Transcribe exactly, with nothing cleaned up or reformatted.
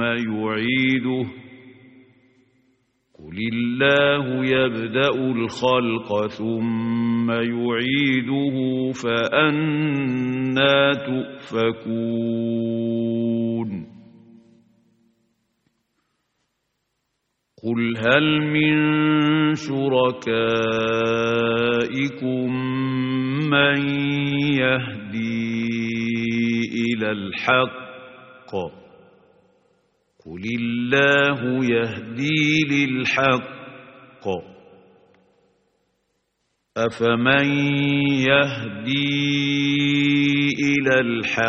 يعيده قل الله يبدأ الخلق ثم يعيده فأنى تؤفكون قل هل من شركائكم من يهدي إلى الحق قل الله يهدي للحق أفمن يهدي إلى الحق